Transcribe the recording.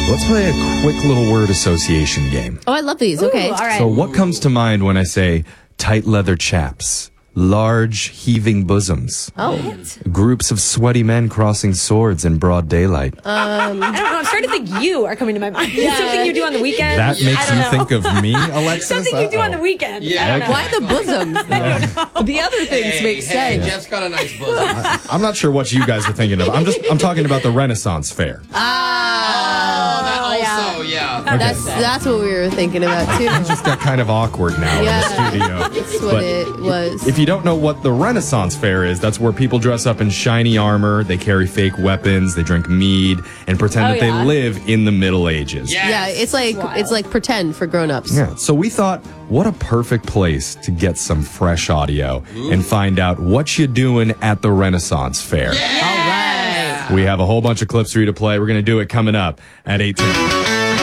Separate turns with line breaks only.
Let's play a quick little word association game.
Oh, I love these. Okay.
Ooh, all right.
So what comes to mind when I say tight leather chaps, large heaving bosoms, groups of sweaty men crossing swords in broad daylight?
I don't know. I'm starting to think you are coming to my mind. Something you do on the weekend.
That makes you think of me, Alexis?
Something you do on the weekend.
Yeah.
Why the bosoms? The other things make sense.
Jeff's got a nice bosom.
I'm not sure what you guys are thinking of. I'm talking about the Renaissance Fair.
That's what we were thinking about too.
It just got kind of awkward now in the studio.
That's what it was.
If you don't know what the Renaissance Fair is, that's where people dress up in shiny armor, they carry fake weapons, they drink mead, and pretend that they live in the Middle Ages.
Yes.
Yeah, it's like pretend for grown-ups.
Yeah, so we thought, what a perfect place to get some fresh audio and find out what you're doing at the Renaissance Fair.
Yeah.
All right.
We have a whole bunch of clips for you to play. We're going to do it coming up at 8:10.